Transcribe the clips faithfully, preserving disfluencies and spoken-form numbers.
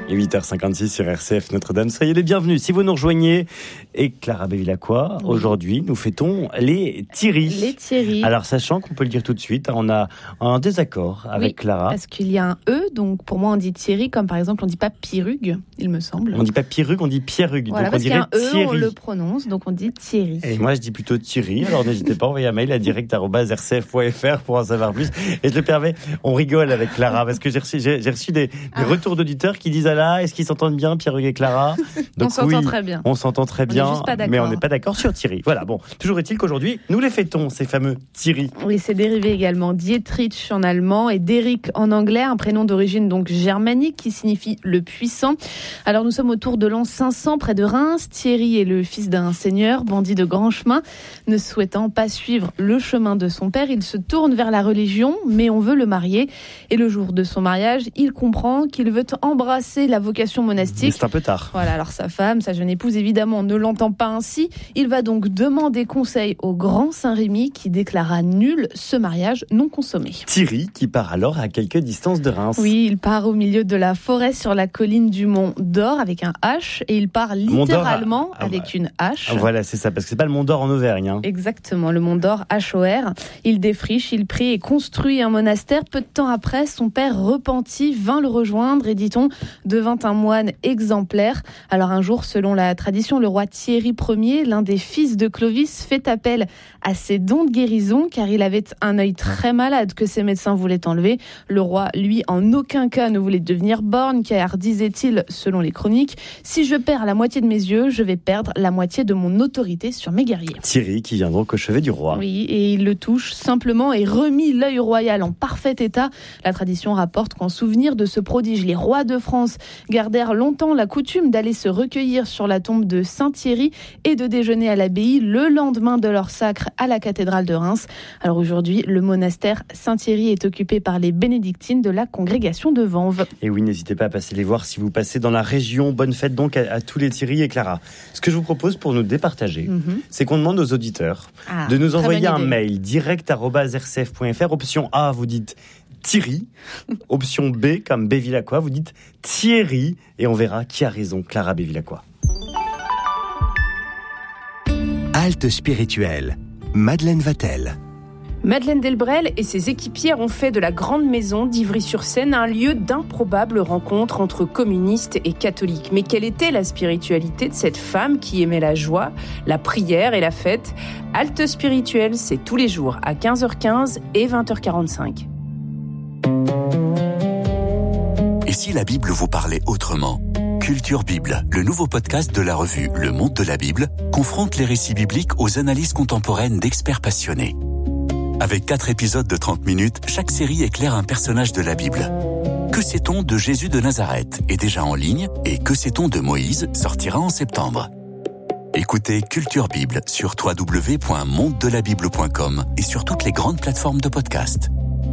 Et huit heures cinquante-six sur R C F Notre-Dame. Soyez les bienvenus. Si vous nous rejoignez, et Clara Bevilacqua, oui. Aujourd'hui, nous fêtons les Thierry. Les Thierry. Alors, sachant qu'on peut le dire tout de suite, on a un désaccord avec oui, Clara. Parce qu'il y a un E, donc pour moi on dit Thierry, comme par exemple on dit pas Pirugue, il me semble. On dit pas Pirugue, on dit Pierrugue. Voilà, donc parce on dirait qu'il y a un E, Thierry. on le prononce, donc on dit Thierry. Et moi je dis plutôt Thierry, alors n'hésitez pas à envoyer un mail à direct arobase r c f point f r pour en savoir plus. Et je le permets, on rigole avec Clara, parce que j'ai reçu, j'ai, j'ai reçu des, des ah. retours d'auditeurs qui disent ah là, est-ce qu'ils s'entendent bien, Pierrugue et Clara? Donc, on s'entend oui, très bien. On s'entend très bien, on est mais on n'est pas d'accord sur Thierry. Voilà, bon, toujours est-il qu'aujourd'hui, nous les fêtons, ces fameux Thierry. Oui, c'est dérivé également Dietrich en allemand et d'Eric en anglais, un prénom d'origine donc germanique qui signifie le puissant. Alors nous sommes autour de l'an cinq cents près de Reims. Thierry est le fils d'un seigneur, bandit de grand chemin. Ne souhaitant pas suivre le chemin de son père, il se tourne vers la religion, mais on veut le marier. Et le jour de son mariage, il comprend qu'il veut embrasser la vocation monastique. Mais c'est un peu tard. Voilà, alors sa femme, sa jeune épouse, évidemment, ne l'entend pas ainsi. Il va donc demander conseil au grand Saint-Rémy qui déclara nul ce mariage non consommé. Thierry qui part alors à quelques distances de Reims. Oui, il part au milieu de la forêt sur la colline du Mont d'Or avec un H et il part littéralement ah, avec ouais. une hache. Ah, voilà, c'est ça, parce que c'est pas le Mont d'Or en Auvergne. Hein. Exactement, le Mont d'Or, H O R. Il défriche, il prie et construit un monastère. Peu de temps après, son père repenti vint le rejoindre et, dit-on, devint un moine exemplaire. Alors un jour, selon la tradition, le roi Thierry Ier, l'un des fils de Clovis, fait appel à ses dons de guérison car il avait un œil très malade que ses médecins voulaient enlever. Le roi, lui, en aucun cas ne voulait devenir borgne car, disait-il, selon les chroniques, si je perds la moitié de mes yeux, je vais perdre la moitié de mon autorité sur mes guerriers. Thierry qui vient donc au chevet du roi. Oui, et il le touche simplement et remit l'œil royal en parfait état. La tradition rapporte qu'en souvenir de ce prodige, les rois de France gardèrent longtemps la coutume d'aller se recueillir sur la tombe de Saint-Thierry et de déjeuner à l'abbaye le lendemain de leur sacre à la cathédrale de Reims. Alors aujourd'hui, le monastère Saint-Thierry est occupé par les bénédictines de la congrégation de Vanves. Et oui, n'hésitez pas à passer les voir si vous passez dans la région. Bonne fête donc à, à tous les Thierry et Clara. Ce que je vous propose pour nous départager, mm-hmm. c'est qu'on demande aux auditeurs ah, de nous envoyer un mail direct arobase r c f point f r. Option A, vous dites Thierry. Option B, comme Bevilacqua, vous dites Thierry. Et on verra qui a raison, Clara Bevilacqua. Halte spirituelle. Madeleine Vatel. Madeleine Delbrel et ses équipières ont fait de la Grande Maison d'Ivry-sur-Seine un lieu d'improbables rencontres entre communistes et catholiques. Mais quelle était la spiritualité de cette femme qui aimait la joie, la prière et la fête ? Halte spirituelle, c'est tous les jours à quinze heures quinze et vingt heures quarante-cinq. Et si la Bible vous parlait autrement ? Culture Bible, le nouveau podcast de la revue Le Monde de la Bible, confronte les récits bibliques aux analyses contemporaines d'experts passionnés. Avec quatre épisodes de trente minutes, chaque série éclaire un personnage de la Bible. Que sait-on de Jésus de Nazareth est déjà en ligne et Que sait-on de Moïse sortira en septembre. Écoutez Culture Bible sur w w w point monde de la bible point com et sur toutes les grandes plateformes de podcast.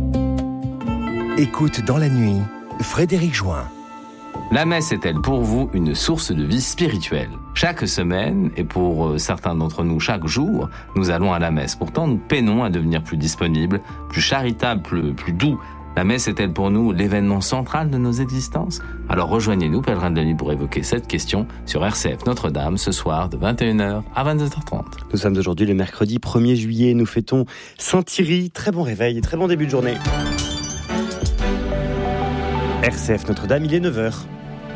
Écoute dans la nuit, Frédéric Join. La messe est-elle pour vous une source de vie spirituelle ? Chaque semaine, et pour certains d'entre nous chaque jour, nous allons à la messe. Pourtant, nous peinons à devenir plus disponibles, plus charitables, plus, plus doux. La messe est-elle pour nous l'événement central de nos existences ? Alors rejoignez-nous, pèlerins de la nuit, pour évoquer cette question sur R C F Notre-Dame, ce soir de vingt et une heures à vingt-deux heures trente. Nous sommes aujourd'hui le mercredi premier juillet, nous fêtons Saint-Thierry. Très bon réveil, très bon début de journée. R C F Notre-Dame, il est neuf heures.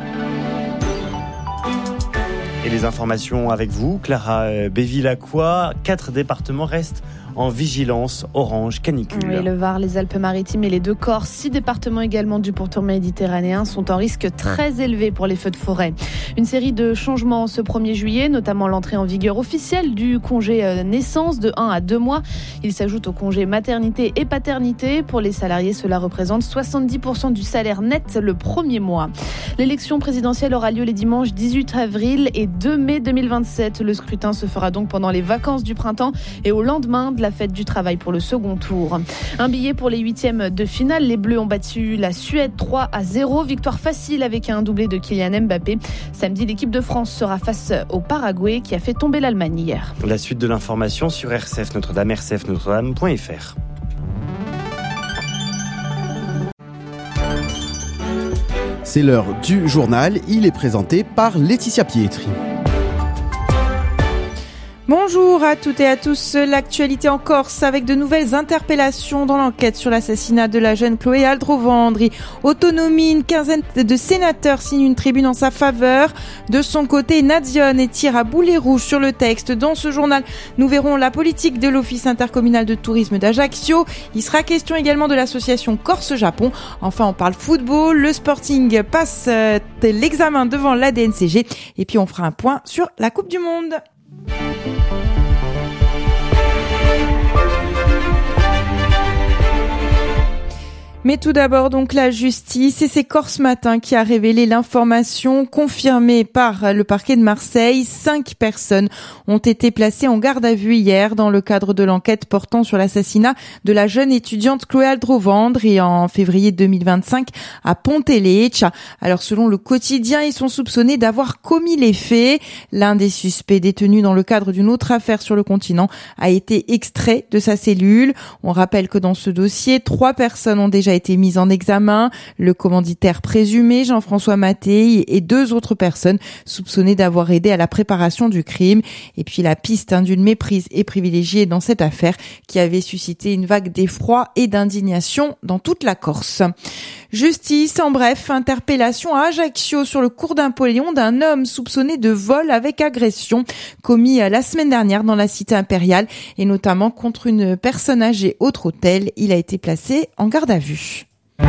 Et les informations avec vous, Clara Bevilacqua. Quatre départements restent en vigilance orange canicule. Oui, le Var, les Alpes-Maritimes et les deux Corses, six départements également du pourtour méditerranéen sont en risque très élevé pour les feux de forêt. Une série de changements ce premier juillet, notamment l'entrée en vigueur officielle du congé naissance de un à deux mois. Il s'ajoute au congé maternité et paternité. Pour les salariés, cela représente soixante-dix pour cent du salaire net le premier mois. L'élection présidentielle aura lieu les dimanches dix-huit avril et deux mai deux mille vingt-sept. Le scrutin se fera donc pendant les vacances du printemps et au lendemain de la fête du travail pour le second tour. Un billet pour les huitièmes de finale. Les Bleus ont battu la Suède trois à zéro. Victoire facile avec un doublé de Kylian Mbappé. Samedi, l'équipe de France sera face au Paraguay qui a fait tomber l'Allemagne hier. La suite de l'information sur R C F Notre-Dame, r c f notre dame point f r. C'est l'heure du journal, il est présenté par Laetitia Pietri. Bonjour à toutes et à tous. L'actualité en Corse avec de nouvelles interpellations dans l'enquête sur l'assassinat de la jeune Chloé Aldrovandri. Autonomie, une quinzaine de sénateurs signent une tribune en sa faveur. De son côté, Nadione tire à boulet rouge sur le texte. Dans ce journal, nous verrons la politique de l'Office intercommunal de tourisme d'Ajaccio. Il sera question également de l'association Corse-Japon. Enfin, on parle football. Le Sporting passe l'examen devant l'A D N C G. Et puis, on fera un point sur la Coupe du Monde. Mais tout d'abord, donc, la justice, et c'est Corse Matin qui a révélé l'information confirmée par le parquet de Marseille. Cinq personnes ont été placées en garde à vue hier dans le cadre de l'enquête portant sur l'assassinat de la jeune étudiante Chloé Aldrovandri en février deux mille vingt-cinq à Ponte-Lecce. Alors, selon le quotidien, ils sont soupçonnés d'avoir commis les faits. L'un des suspects détenus dans le cadre d'une autre affaire sur le continent a été extrait de sa cellule. On rappelle que dans ce dossier, trois personnes ont déjà été mise en examen, le commanditaire présumé Jean-François Mattei et deux autres personnes soupçonnées d'avoir aidé à la préparation du crime. Et puis la piste hein, d'une méprise est privilégiée dans cette affaire qui avait suscité une vague d'effroi et d'indignation dans toute la Corse. Justice, en bref, interpellation à Ajaccio sur le cours d'Apollon d'un homme soupçonné de vol avec agression commis la semaine dernière dans la cité impériale et notamment contre une personne âgée autre hôtel. Il a été placé en garde à vue.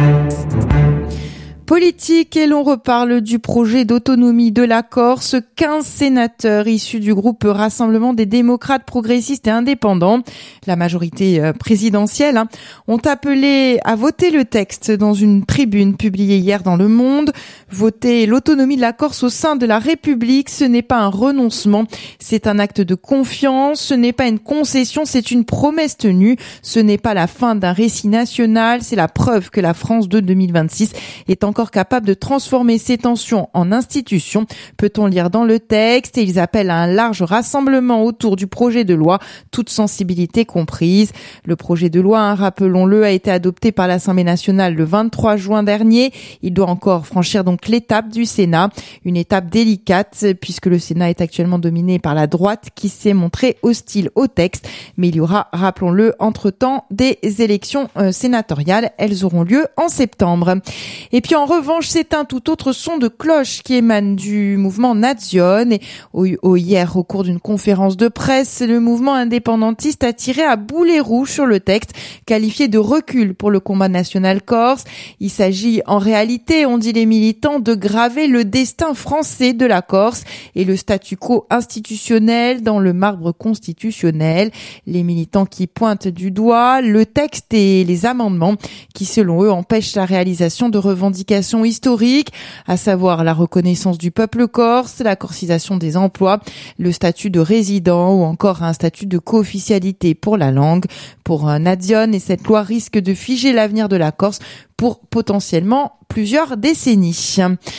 Politique, et l'on reparle du projet d'autonomie de la Corse. quinze sénateurs issus du groupe Rassemblement des démocrates progressistes et indépendants, la majorité présidentielle, hein, ont appelé à voter le texte dans une tribune publiée hier dans Le Monde. Voter l'autonomie de la Corse au sein de la République, ce n'est pas un renoncement, c'est un acte de confiance, ce n'est pas une concession, c'est une promesse tenue. Ce n'est pas la fin d'un récit national, c'est la preuve que la France de deux mille vingt-six est encore capable de transformer ces tensions en institutions, peut-on lire dans le texte, et ils appellent à un large rassemblement autour du projet de loi, toute sensibilité comprise. Le projet de loi, hein, rappelons-le, a été adopté par l'Assemblée nationale le vingt-trois juin dernier. Il doit encore franchir donc l'étape du Sénat, une étape délicate puisque le Sénat est actuellement dominé par la droite qui s'est montrée hostile au texte, mais il y aura, rappelons-le, entre-temps des élections euh, sénatoriales. Elles auront lieu en septembre. Et puis en revanche, c'est un tout autre son de cloche qui émane du mouvement Nadione. Et au, au, hier, au cours d'une conférence de presse, le mouvement indépendantiste a tiré à boulet rouge sur le texte, qualifié de recul pour le combat national corse. Il s'agit en réalité, on dit les militants, de graver le destin français de la Corse et le statu quo institutionnel dans le marbre constitutionnel. Les militants qui pointent du doigt le texte et les amendements qui, selon eux, empêchent la réalisation de revendications historiques, à savoir la reconnaissance du peuple corse, la corcisation des emplois, le statut de résident ou encore un statut de co-officialité pour la langue. Pour Nadione, et cette loi risque de figer l'avenir de la Corse pour potentiellement plusieurs décennies.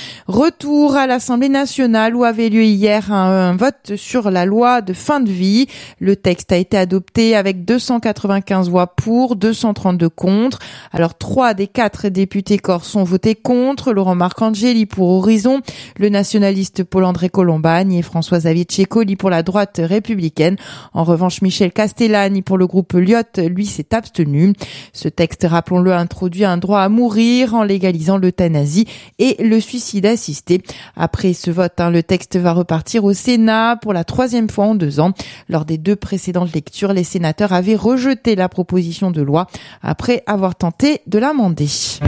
Retour à l'Assemblée nationale où avait lieu hier un, un vote sur la loi de fin de vie. Le texte a été adopté avec deux cent quatre-vingt-quinze voix pour, deux cent trente-deux contre. Alors trois des quatre députés corses ont voté contre, Laurent Marcangeli pour Horizon, le nationaliste Paul-André Colombagne et François-Xavier Ceccoli pour la droite républicaine. En revanche, Michel Castellani pour le groupe Lyotte, lui, s'est abstenu. Ce texte, rappelons-le, introduit un droit à mourir en légalisant l'euthanasie et le suicide assisté. Après ce vote, hein, le texte va repartir au Sénat pour la troisième fois en deux ans. Lors des deux précédentes lectures, les sénateurs avaient rejeté la proposition de loi après avoir tenté de l'amender.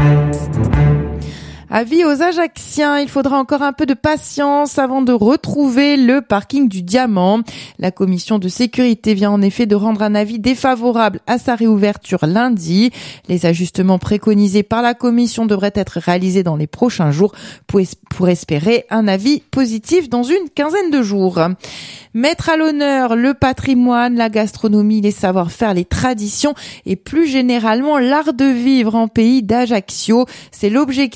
Avis aux Ajacciens, il faudra encore un peu de patience avant de retrouver le parking du Diamant. La commission de sécurité vient en effet de rendre un avis défavorable à sa réouverture lundi. Les ajustements préconisés par la commission devraient être réalisés dans les prochains jours pour espérer un avis positif dans une quinzaine de jours. Mettre à l'honneur le patrimoine, la gastronomie, les savoir-faire, les traditions et plus généralement l'art de vivre en pays d'Ajaccio. C'est l'objectif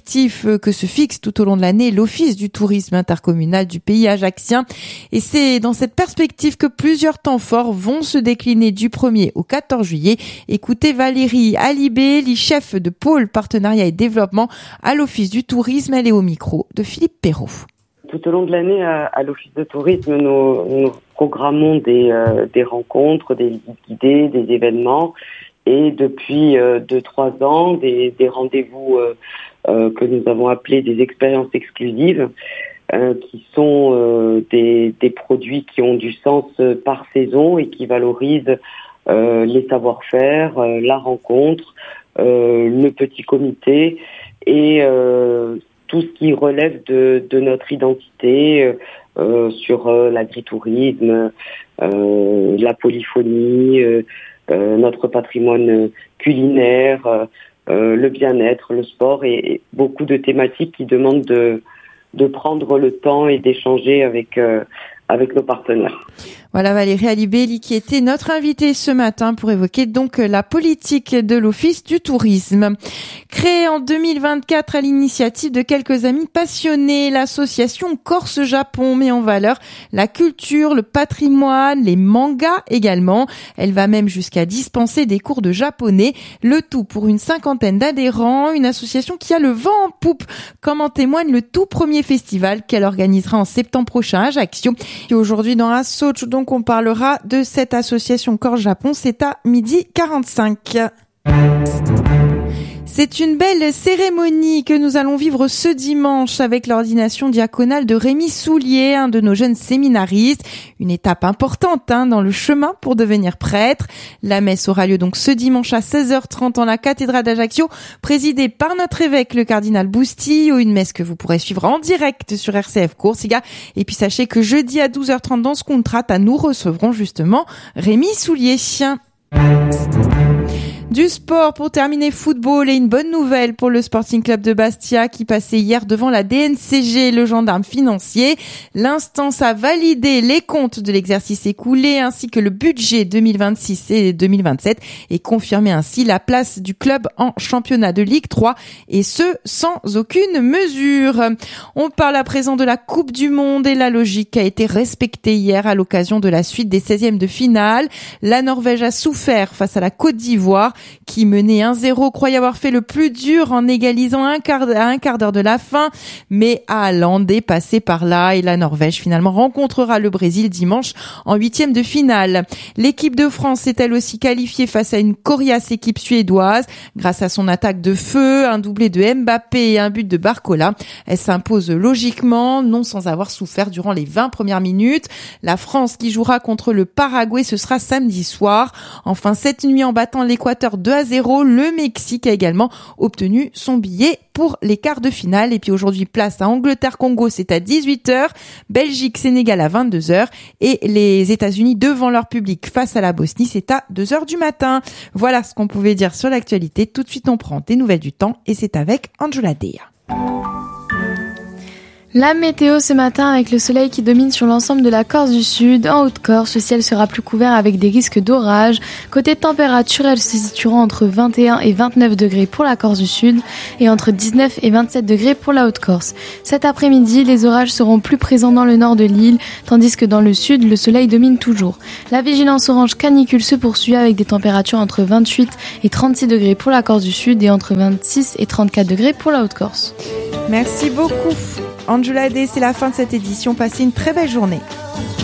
que se fixe tout au long de l'année l'Office du tourisme intercommunal du pays ajaccien. Et c'est dans cette perspective que plusieurs temps forts vont se décliner du premier au quatorze juillet. Écoutez Valérie Alibé, chef de pôle partenariat et développement à l'Office du tourisme. Elle est au micro de Philippe Perrault. Tout au long de l'année, à, à l'Office de tourisme, nous, nous programmons des, euh, des rencontres, des visites guidées, des événements, et depuis euh, deux, trois ans, des, des rendez-vous euh, euh, que nous avons appelés des expériences exclusives, euh, qui sont euh, des, des produits qui ont du sens par saison et qui valorisent euh, les savoir-faire, euh, la rencontre, euh, le petit comité et euh, tout ce qui relève de, de notre identité euh, sur euh, l'agritourisme, euh, la polyphonie, euh, euh, notre patrimoine culinaire, euh, le bien-être, le sport et, et beaucoup de thématiques qui demandent de, de prendre le temps et d'échanger avec, euh, avec nos partenaires. Voilà Valérie Alibelli qui était notre invitée ce matin pour évoquer donc la politique de l'Office du tourisme. Créée en deux mille vingt-quatre à l'initiative de quelques amis passionnés, l'association Corse-Japon met en valeur la culture, le patrimoine, les mangas également. Elle va même jusqu'à dispenser des cours de japonais, le tout pour une cinquantaine d'adhérents, une association qui a le vent en poupe, comme en témoigne le tout premier festival qu'elle organisera en septembre prochain à Ajaccio. Et aujourd'hui dans Assoch, donc on parlera de cette association Corse-Japon, c'est à midi quarante-cinq. C'est une belle cérémonie que nous allons vivre ce dimanche avec l'ordination diaconale de Rémi Soulier, un de nos jeunes séminaristes. Une étape importante hein, dans le chemin pour devenir prêtre. La messe aura lieu donc ce dimanche à seize heures trente en la cathédrale d'Ajaccio, présidée par notre évêque, le cardinal Boustillo. Une messe que vous pourrez suivre en direct sur R C F Coursiga. Et puis sachez que jeudi à douze heures trente dans ce contrat, nous recevrons justement Rémi Soulier. Du sport pour terminer, football et une bonne nouvelle pour le Sporting Club de Bastia qui passait hier devant la D N C G, le gendarme financier. L'instance a validé les comptes de l'exercice écoulé ainsi que le budget deux mille vingt-six et deux mille vingt-sept et confirmé ainsi la place du club en championnat de Ligue trois et ce sans aucune mesure. On parle à présent de la Coupe du Monde et la logique a été respectée hier à l'occasion de la suite des seizièmes de finale. La Norvège a souffert face à la Côte d'Ivoire qui menait un zéro, croyait avoir fait le plus dur en égalisant un quart, à un quart d'heure de la fin, mais Haaland est passé par là et la Norvège finalement rencontrera le Brésil dimanche en huitième de finale. L'équipe de France est elle aussi qualifiée face à une coriace équipe suédoise grâce à son attaque de feu, un doublé de Mbappé et un but de Barcola. Elle s'impose logiquement, non sans avoir souffert durant les vingt premières minutes. La France qui jouera contre le Paraguay, ce sera samedi soir. Enfin, cette nuit en battant l'Équateur deux à zéro, le Mexique a également obtenu son billet pour les quarts de finale. Et puis aujourd'hui, place à Angleterre-Congo, c'est à dix-huit heures, Belgique-Sénégal à vingt-deux heures et les États-Unis devant leur public face à la Bosnie, c'est à deux heures du matin. Voilà ce qu'on pouvait dire sur l'actualité. Tout de suite, on prend des nouvelles du temps et c'est avec Angela Dea. La météo ce matin avec le soleil qui domine sur l'ensemble de la Corse du Sud. En Haute-Corse, le ciel sera plus couvert avec des risques d'orage. Côté température, elles se situeront entre vingt et un et vingt-neuf degrés pour la Corse du Sud et entre dix-neuf et vingt-sept degrés pour la Haute-Corse. Cet après-midi, les orages seront plus présents dans le nord de l'île, tandis que dans le sud, le soleil domine toujours. La vigilance orange canicule se poursuit avec des températures entre vingt-huit et trente-six degrés pour la Corse du Sud et entre vingt-six et trente-quatre degrés pour la Haute-Corse. Merci beaucoup. Angela Day, c'est la fin de cette édition. Passez une très belle journée.